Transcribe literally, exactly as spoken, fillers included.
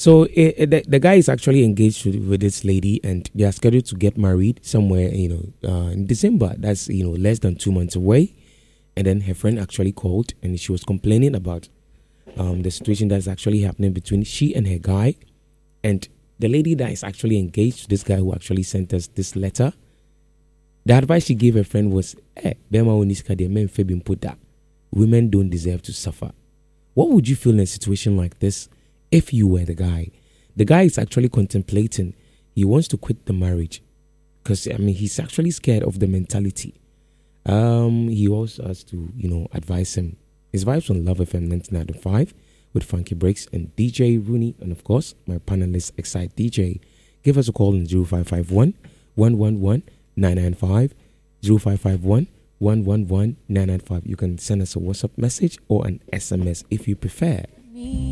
So eh, eh, the, the guy is actually engaged with, with this lady, and they are scheduled to get married somewhere, you know, uh, in December. That's, you know, less than two months away. And then her friend actually called, and she was complaining about um, the situation that's actually happening between she and her guy. And the lady that is actually engaged to this guy who actually sent us this letter, the advice she gave her friend was, eh, women don't deserve to suffer. What would you feel in a situation like this if you were the guy? The guy is actually contemplating. He wants to quit the marriage because, I mean, he's actually scared of the mentality. Um, he also has to, you know, advise him. His vibes on Love F M ninety-nine point five with Funky Breaks and D J Rooney, and of course, my panelist, Excite D J. Give us a call on zero five five one, one one one, nine nine five, zero five five one, one one one, nine nine five. You can send us a WhatsApp message or an S M S if you prefer.